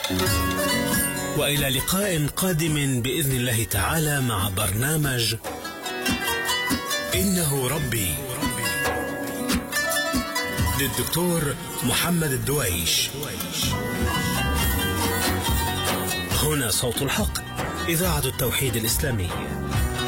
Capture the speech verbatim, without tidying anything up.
وإلى لقاء قادم بإذن الله تعالى مع برنامج إنه ربي للدكتور محمد الدويش. هنا صوت الحق، إذاعة التوحيد الإسلامي.